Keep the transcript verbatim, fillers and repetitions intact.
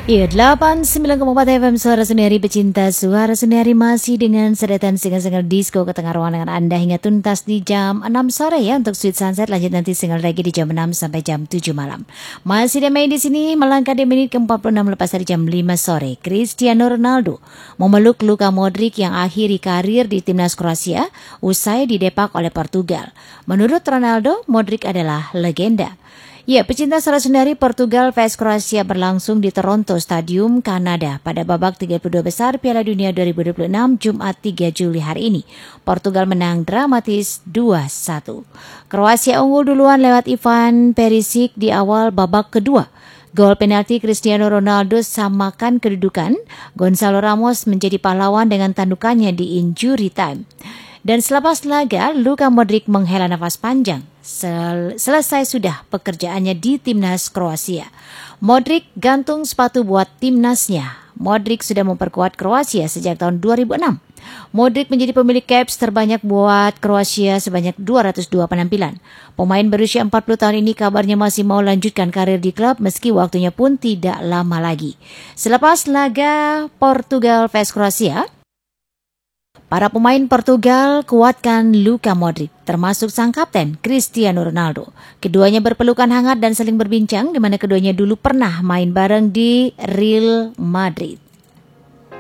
Iya, delapan puluh sembilan koma empat F M Suara Sendiri Pecinta Suara Sendiri masih dengan sedetan single-single disco ke tengah ruangan Anda hingga tuntas di jam enam sore ya untuk Sweet Sunset. Lanjut nanti single reggae di jam enam sampai jam tujuh malam. Masih damai di sini melangkah di menit ke empat puluh enam lepas dari jam lima sore. Cristiano Ronaldo memeluk Luka Modric yang akhiri karir di timnas Kroasia usai didepak oleh Portugal. Menurut Ronaldo, Modric adalah legenda. Ya, pecinta Suara Sendiri, Portugal vs Kroasia berlangsung di Toronto Stadium, Kanada pada babak tiga puluh dua besar Piala Dunia dua ribu dua puluh enam Jumat tiga Juli hari ini. Portugal menang dramatis dua satu. Kroasia unggul duluan lewat Ivan Perisic di awal babak kedua. Gol penalti Cristiano Ronaldo samakan kedudukan. Gonzalo Ramos menjadi pahlawan dengan tandukannya di injury time. Dan selepas laga, Luka Modric menghela nafas panjang. Sel- selesai sudah pekerjaannya di timnas Kroasia. Modric gantung sepatu buat timnasnya. Modric sudah memperkuat Kroasia sejak tahun dua ribu enam. Modric menjadi pemilik caps terbanyak buat Kroasia sebanyak dua ratus dua penampilan. Pemain berusia empat puluh tahun ini kabarnya masih mau lanjutkan karir di klub meski waktunya pun tidak lama lagi. Selepas laga Portugal vs Kroasia, para pemain Portugal kuatkan Luka Modric, termasuk sang kapten Cristiano Ronaldo. Keduanya berpelukan hangat dan saling berbincang di mana keduanya dulu pernah main bareng di Real Madrid.